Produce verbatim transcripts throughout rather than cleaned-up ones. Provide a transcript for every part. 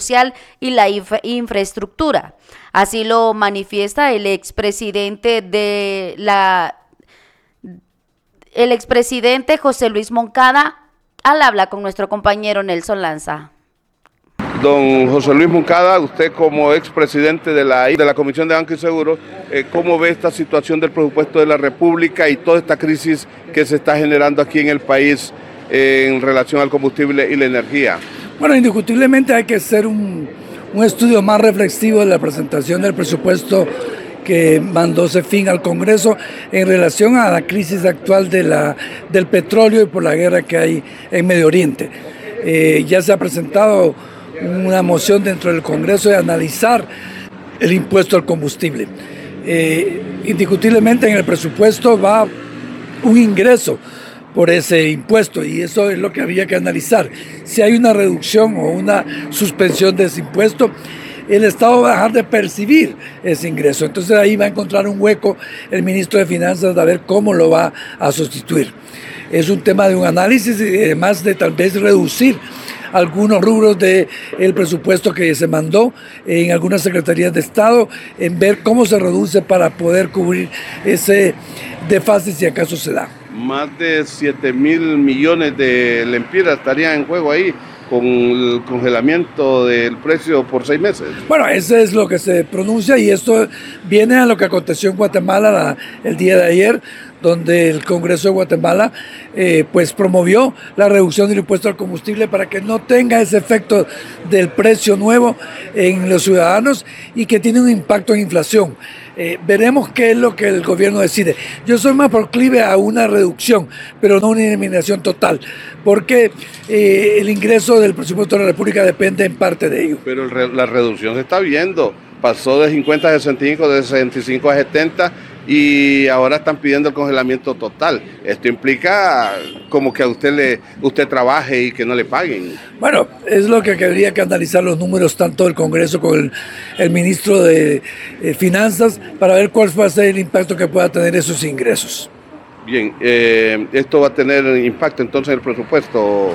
social y la infra infraestructura. Así lo manifiesta el expresidente de la el expresidente José Luis Moncada al habla con nuestro compañero Nelson Lanza. Don José Luis Moncada, usted como expresidente de la, de la Comisión de Banco y Seguros, eh, ¿cómo ve esta situación del presupuesto de la República y toda esta crisis que se está generando aquí en el país eh, en relación al combustible y la energía? Bueno, indiscutiblemente hay que hacer un, un estudio más reflexivo de la presentación del presupuesto que mandó CEFIN al Congreso en relación a la crisis actual de la, del petróleo y por la guerra que hay en Medio Oriente. Eh, ya se ha presentado una moción dentro del Congreso de analizar el impuesto al combustible. Eh, indiscutiblemente en el presupuesto va un ingreso por ese impuesto y eso es lo que había que analizar. Si hay una reducción o una suspensión de ese impuesto, el Estado va a dejar de percibir ese ingreso. Entonces ahí va a encontrar un hueco el ministro de Finanzas de ver cómo lo va a sustituir. Es un tema de un análisis y además de tal vez reducir algunos rubros del presupuesto que se mandó en algunas secretarías de Estado, en ver cómo se reduce para poder cubrir ese desfase si acaso se da. Más de siete mil millones de lempiras estarían en juego ahí con el congelamiento del precio por seis meses. Bueno, eso es lo que se pronuncia y esto viene a lo que aconteció en Guatemala la, el día de ayer, donde el Congreso de Guatemala eh, pues promovió la reducción del impuesto al combustible para que no tenga ese efecto del precio nuevo en los ciudadanos y que tiene un impacto en inflación. Eh, veremos qué es lo que el gobierno decide. Yo soy más proclive a una reducción, pero no una eliminación total, porque eh, el ingreso del presupuesto de la República depende en parte de ello. Pero el re, la reducción se está viendo, pasó de cincuenta a sesenta y cinco, de sesenta y cinco a setenta y ahora están pidiendo el congelamiento total. Esto implica como que a usted le usted trabaje y que no le paguen. Bueno, es lo que habría que analizar los números tanto del Congreso como el, el ministro de eh, Finanzas para ver cuál va a ser el impacto que pueda tener esos ingresos. Bien, eh, esto va a tener impacto entonces en el presupuesto.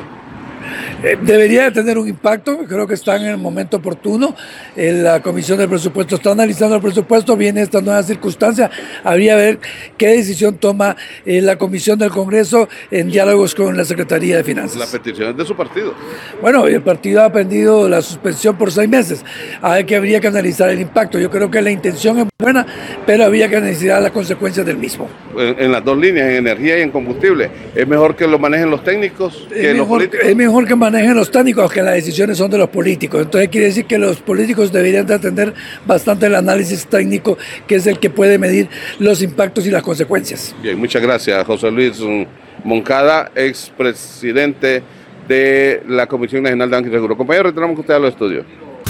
Eh, debería tener un impacto, creo que está en el momento oportuno. Eh, la Comisión de Presupuesto está analizando el presupuesto, viene esta nueva circunstancia, habría que ver qué decisión toma eh, la Comisión del Congreso en diálogos con la Secretaría de Finanzas. La petición es de su partido. Bueno, el partido ha pedido la suspensión por seis meses, a ver que habría que analizar el impacto. Yo creo que la intención es buena, pero habría que analizar las consecuencias del mismo. En, en las dos líneas, en energía y en combustible, ¿es mejor que lo manejen los técnicos que es los mejor, políticos? Es mejor que manejen los técnicos, que las decisiones son de los políticos. Entonces quiere decir que los políticos deberían de atender bastante el análisis técnico, que es el que puede medir los impactos y las consecuencias. Bien, muchas gracias, José Luis Moncada, expresidente de la Comisión Nacional de Banco y Seguro. Compañero, retornamos con usted a los estudios.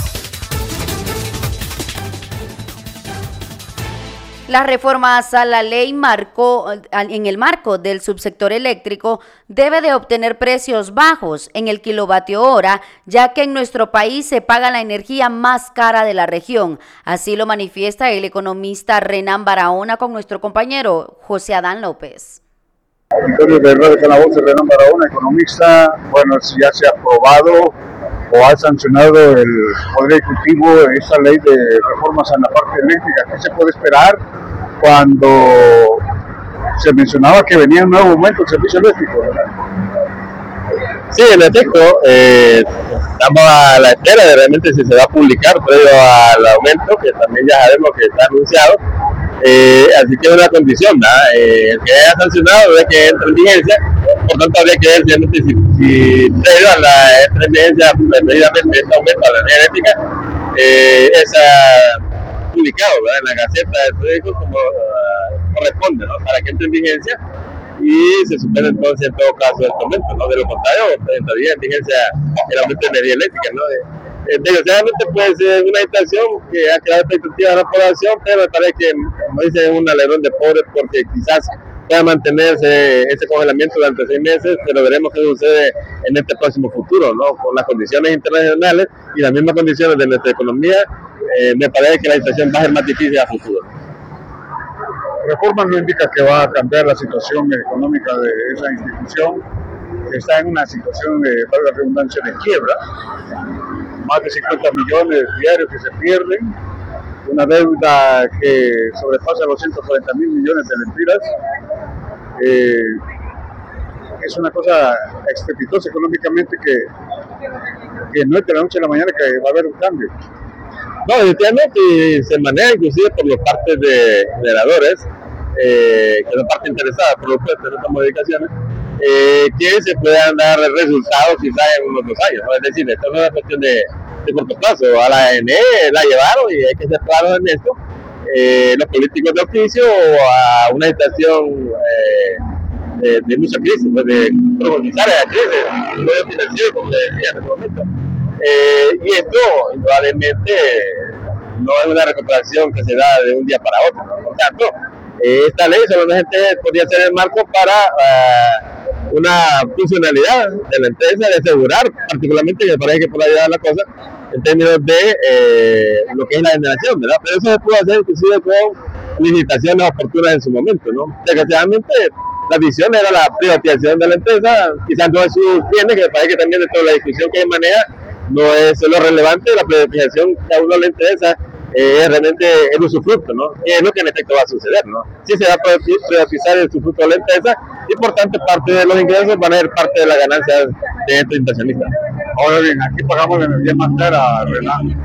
Las reformas a la ley marco, en el marco del subsector eléctrico debe de obtener precios bajos en el kilovatio hora, ya que en nuestro país se paga la energía más cara de la región. Así lo manifiesta el economista Renan Barahona con nuestro compañero José Adán López. Antonio de Radio Calabozo, Renan Barahona, economista. Bueno, ya se ha aprobado o ha sancionado el Poder Ejecutivo esa ley de reformas en la parte eléctrica. ¿Qué se puede esperar cuando se mencionaba que venía un nuevo aumento del servicio eléctrico? Sí, en efecto, eh, estamos a la espera de realmente si se va a publicar previo al aumento, que también ya sabemos que está anunciado. Eh, así que es una condición, ¿verdad? Eh, el que haya sancionado debe que entre en vigencia, por tanto habría que ver si, si, si previo a la entrada en vigencia, precisamente este aumento a la energía eléctrica, eh, es uh, publicado, ¿verdad?, en la Gaceta de Periódicos como uh, corresponde, ¿no?, para que entre en vigencia y se supere entonces en todo caso este aumento, ¿no? De lo contrario, entraría en vigencia el aumento de energía eléctrica, ¿no? De, Eh, desgraciadamente puede ser una situación que ha creado expectativa de la población, pero me parece que, como dicen, es un alerón de pobres porque quizás pueda mantenerse ese congelamiento durante seis meses, pero veremos qué sucede en este próximo futuro, ¿no? Con las condiciones internacionales y las mismas condiciones de nuestra economía, eh, me parece que la situación va a ser más difícil a futuro. Reforma no indica que va a cambiar la situación económica de esa institución, que está en una situación de, para la redundancia, de quiebra. más de cincuenta millones diarios que se pierden, una deuda que sobrepasa los ciento cuarenta mil millones de lempiras. Eh, es una cosa estrepitosa económicamente que, que no es de la noche a la mañana que va a haber un cambio. No, definitivamente se maneja inclusive por los partes de generadores, eh, que son parte interesada por los precios de estas modificaciones, eh, que se puedan dar resultados quizás en unos dos años, ¿no? Es decir, esto no es una cuestión de, de corto plazo. A la A N E la llevaron y hay que ser claros en esto, eh, los políticos de oficio, a una situación eh, de, de mucha crisis, pues de profundizar esa crisis, no de financiero, como le decía en el momento. Eh, y esto, indudablemente, no es una recuperación que se da de un día para otro, ¿no? Por tanto, eh, esta ley solamente podría ser el marco para uh, una funcionalidad de la empresa, de asegurar, particularmente, me parece que por ahí va la cosa, en términos de eh, lo que es la generación, ¿verdad? Pero eso se puede hacer inclusive con licitaciones oportunas en su momento, ¿no? Desgraciadamente, la visión era la privatización de la empresa, quizás no es su bienes, que me parece que también de toda la discusión que maneja, no es lo relevante. La privatización que a uno le interesa eh, es realmente el usufructo, ¿no? Es lo que en efecto va a suceder, ¿no? Sí se va a privatizar el usufructo de la empresa y por tanto parte de los ingresos van a ser parte de las ganancias de estos inversionistas. Ahora bien, aquí pagamos la energía más cara, Renan.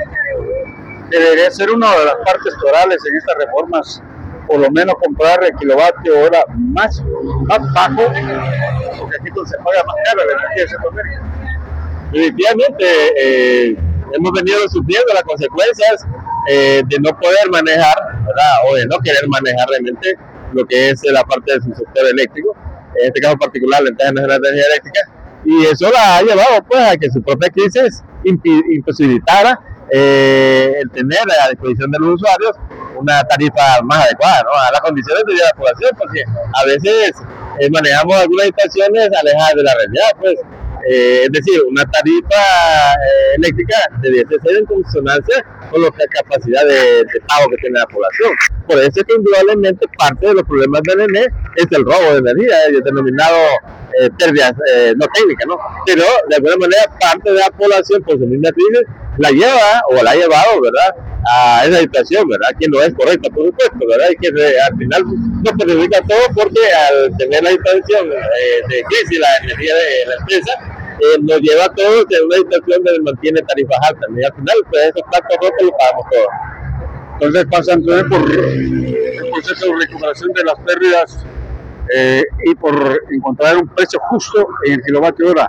Debería ser una de las partes torales en estas reformas, por lo menos comprar el kilovatio hora más, más bajo, porque aquí se paga más cara la energía de Centroamérica. Definitivamente eh, hemos venido sufriendo las consecuencias eh, de no poder manejar, ¿verdad? O de no querer manejar realmente lo que es la parte del sector eléctrico, en este caso particular la Empresa Nacional de Energía Eléctrica, y eso la ha llevado pues a que su propia crisis imposibilitara eh, el tener a disposición de los usuarios una tarifa más adecuada, ¿no? A las condiciones de vida de la población, porque a veces eh, manejamos algunas situaciones alejadas de la realidad, pues. Eh, es decir, una tarifa eh, eléctrica debiese ser en consonancia con la capacidad de, de pago que tiene la población. Por eso es que indudablemente parte de los problemas del E N E es el robo de energía, el denominado eh, pérdidas eh, no técnicas, ¿no? Pero de alguna manera parte de la población por su misma crisis la lleva o la ha llevado, ¿verdad?, a esa situación, ¿verdad?, que no es correcta, por supuesto, ¿verdad?, y que eh, al final nos perjudica todo porque al tener la situación eh, de crisis la energía de la empresa, eh, nos lleva a todos en una situación donde mantiene tarifas altas, y al final pues esos platos rotos los pagamos todos. Entonces pasa entonces por el proceso de recuperación de las pérdidas eh, y por encontrar un precio justo en el kilovatio hora.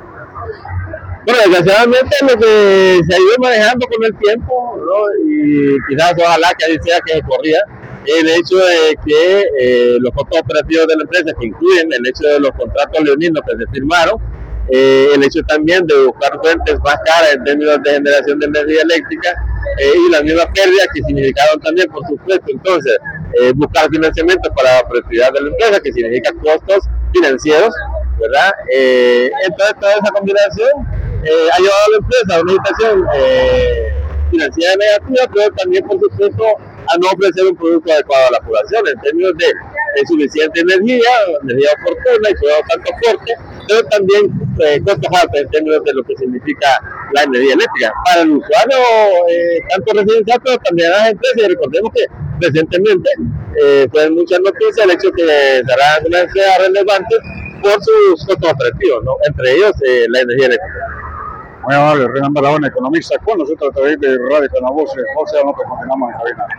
Bueno, desgraciadamente lo que se ha ido manejando con el tiempo, ¿no? Y quizás ojalá que así sea que se corría, el hecho de que eh, los costos operativos de la empresa, que incluyen el hecho de los contratos leoninos que se firmaron, eh, el hecho también de buscar fuentes más caras en términos de generación de energía eléctrica eh, y las mismas pérdidas que significaron también, por supuesto, entonces, eh, buscar financiamiento para la productividad de la empresa, que significa costos financieros, ¿verdad? Eh, entonces, toda esa combinación eh, ha llevado a la empresa a una situación eh, financiera negativa, pero también, por supuesto, a no ofrecer un producto adecuado a la población en términos de, de suficiente energía, energía oportuna y cuidado tanto fuerte, pero también eh, costos altos en términos de lo que significa la energía eléctrica. Para el usuario, eh, tanto residencial, pero también a las empresas, y recordemos que recientemente eh, fue muchas noticias el hecho que darán una empresa relevante por sus costos operativos, ¿no? Entre ellos eh, la energía eléctrica. Muy amable, Renan Barahona, economista, con nosotros a través de Radio Canavoz. José López, continuamos en cabina.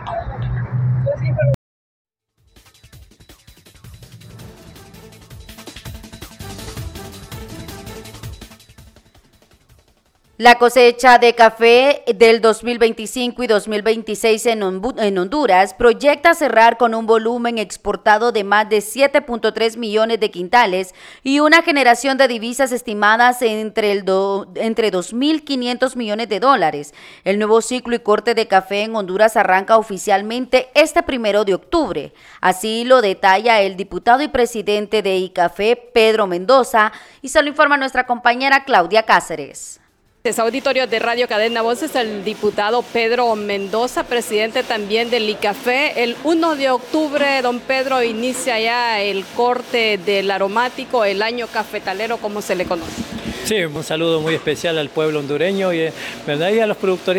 La cosecha de café del dos mil veinticinco y dos mil veintiséis en Honduras proyecta cerrar con un volumen exportado de más de siete punto tres millones de quintales y una generación de divisas estimadas entre, el do, entre dos mil quinientos millones de dólares. El nuevo ciclo y corte de café en Honduras arranca oficialmente este primero de octubre. Así lo detalla el diputado y presidente de ICAFE, Pedro Mendoza, y se lo informa nuestra compañera Claudia Cáceres. Es auditorio de Radio Cadena Voces, el diputado Pedro Mendoza, presidente también del ICAFE. El primero de octubre, don Pedro, inicia ya el corte del aromático, el año cafetalero, como se le conoce. Sí, un saludo muy especial al pueblo hondureño y, ¿verdad? y a los productores